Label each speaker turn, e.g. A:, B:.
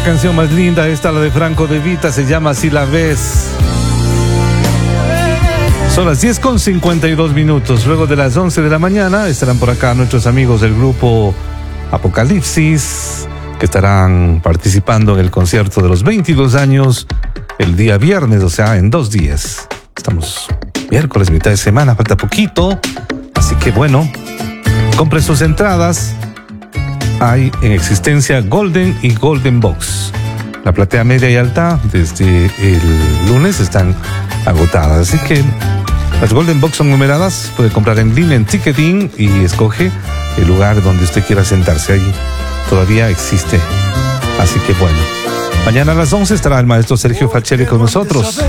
A: canción más linda, esta, la de Franco De Vita, se llama Si la ves. Son las 10:52. Luego de las 11 de la mañana estarán por acá nuestros amigos del grupo Apocalipsis, que estarán participando en el concierto de los 22 años el día viernes, o sea, en 2 días. Estamos miércoles, mitad de semana, falta poquito. Así que bueno, compre sus entradas. Hay en existencia Golden y Golden Box. La platea media y alta desde el lunes están agotadas. Así que las Golden Box son numeradas. Puede comprar en línea en Ticketing y escoge el lugar donde usted quiera sentarse. Ahí todavía existe. Así que bueno, mañana a las 11 estará el maestro Sergio Facelli con nosotros.